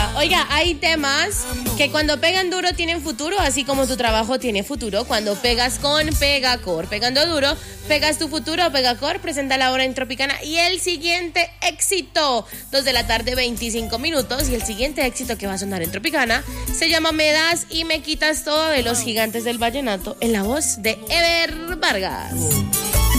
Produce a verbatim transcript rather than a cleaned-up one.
Oiga, hay temas que cuando pegan duro tienen futuro, así como tu trabajo tiene futuro. Cuando pegas con Pegacor, pegando duro, pegas tu futuro. Pegacor presenta la hora en Tropicana y el siguiente éxito, dos de la tarde, veinticinco minutos. Y el siguiente éxito que va a sonar en Tropicana se llama Me das y me quitas todo, de los Gigantes del Vallenato, en la voz de Ever Vargas.